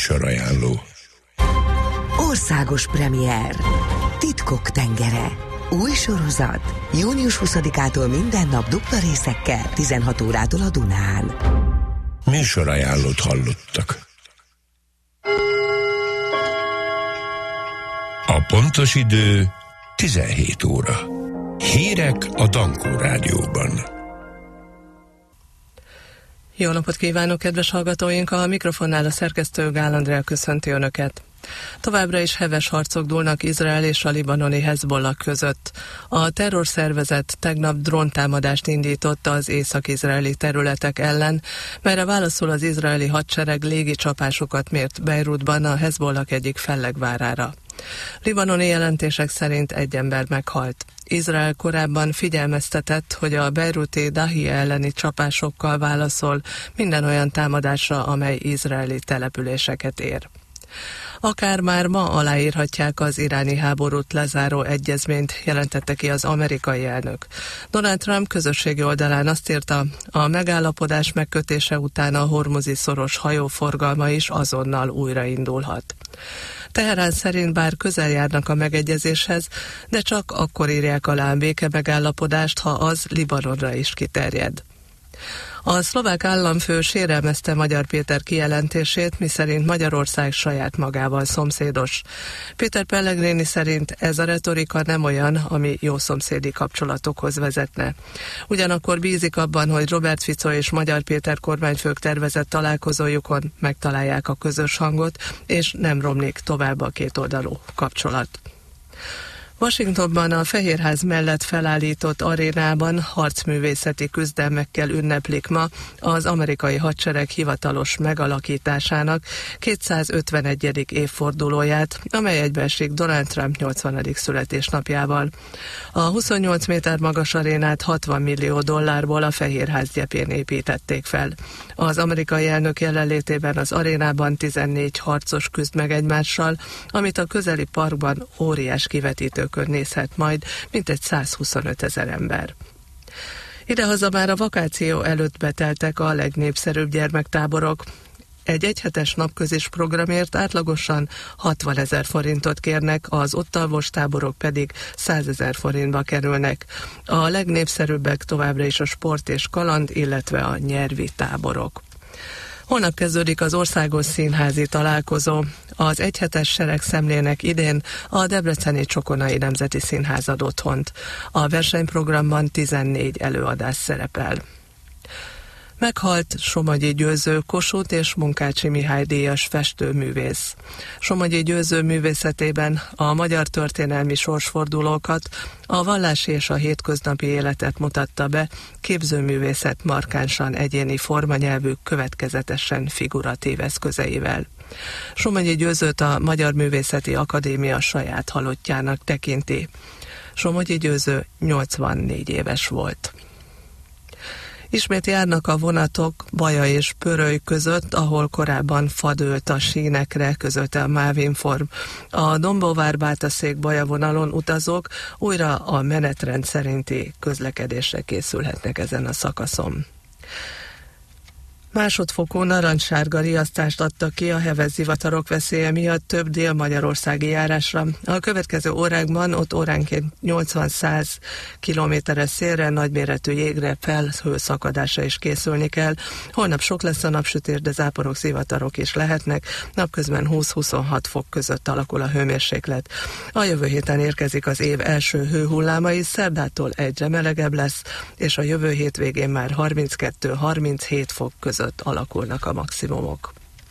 Műsorajánló. Országos premier. Titkok tengere. Új sorozat. Június 20-ától minden nap dupla részekkel, 16 órától a Dunán. Műsorajánlót hallottak. A pontos idő 17 óra. Hírek a Dankó Rádióban. Jó napot kívánok, kedves hallgatóink! A mikrofonnál a szerkesztő Gál Andrea köszönti Önöket. Továbbra is heves harcok dúlnak Izrael és a libanoni Hezbollah között. A terrorszervezet tegnap dróntámadást indított az észak-izraeli területek ellen, melyre válaszul az izraeli hadsereg légi csapásokat mért Beirutban a Hezbollah egyik fellegvárára. Libanoni jelentések szerint egy ember meghalt. Izrael korábban figyelmeztetett, hogy a beiruti Dahia elleni csapásokkal válaszol minden olyan támadásra, amely izraeli településeket ér. Akár már ma aláírhatják az iráni háborút lezáró egyezményt, jelentette ki az amerikai elnök. Donald Trump közösségi oldalán azt írta, a megállapodás megkötése után a hormuzi szoros hajóforgalma is azonnal újraindulhat. Teherán szerint bár közel járnak a megegyezéshez, de csak akkor írják alá a béke megállapodást, ha az Libanonra is kiterjed. A szlovák államfő sérelmezte Magyar Péter kijelentését, miszerint Magyarország saját magával szomszédos. Péter Pellegrini szerint ez a retorika nem olyan, ami jó szomszédi kapcsolatokhoz vezetne. Ugyanakkor bízik abban, hogy Robert Fico és Magyar Péter kormányfők tervezett találkozójukon megtalálják a közös hangot, és nem romlik tovább a kétoldalú kapcsolat. Washingtonban a Fehérház mellett felállított arénában harcművészeti küzdelmekkel ünneplik ma az amerikai hadsereg hivatalos megalakításának 251. évfordulóját, amely egybeesik Donald Trump 80. születésnapjával. A 28 méter magas arénát $60 millió a Fehérház gyepén építették fel. Az amerikai elnök jelenlétében az arénában 14 harcos küzd meg egymással, amit a közeli parkban óriás kivetítőkön nézhet majd mintegy 125 000 ember. Idehaza már a vakáció előtt beteltek a legnépszerűbb gyermektáborok. Egy egyhetes napközis programért átlagosan 60 000 forintot kérnek, az ott alvós táborok pedig 100 000 forintba kerülnek. A legnépszerűbbek továbbra is a sport és kaland, illetve a nyelvi táborok. Holnap kezdődik az országos színházi találkozó. Az egyhetes seregszemlének idén a Debreceni Csokonai Nemzeti Színház ad otthont. A versenyprogramban 14 előadás szerepel. Meghalt Somogyi Győző Kossuth és Munkácsi Mihály díjas festőművész. Somogyi Győző művészetében a magyar történelmi sorsfordulókat, a vallási és a hétköznapi életet mutatta be, képzőművészet markánsan egyéni formanyelvű, következetesen figuratív eszközeivel. Somogyi Győzőt a Magyar Művészeti Akadémia saját halottjának tekinti. Somogyi Győző 84 éves volt. Ismét járnak a vonatok Baja és Pöröly között, ahol korábban fa dőlt a sínekre, közölte a Mávinform. A Dombóvár-Bátaszék-Baja vonalon utazók újra a menetrend szerinti közlekedésre készülhetnek ezen a szakaszon. Másodfokú narancssárga riasztást adtak ki a hevezzivatarok veszélye miatt több dél-magyarországi járásra. A következő órákban ott óránként 80-100 km-es szélre, nagyméretű jégre, felhőszakadásra is készülni kell. Holnap sok lesz a napsütés, de záporok, zivatarok is lehetnek. Napközben 20-26 fok között alakul a hőmérséklet. A jövő héten érkezik az év első hőhulláma is, szerdától egyre melegebb lesz, és a jövő hétvégén már 32-37 fok között alakulnak a maximumok.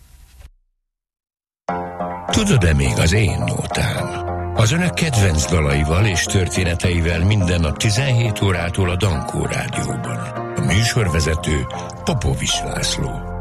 Tudod-e még az én nótám? Az önök kedvenc dalaival és történeteivel minden nap 17 órától a Dankó Rádióban. A műsorvezető Popovics László.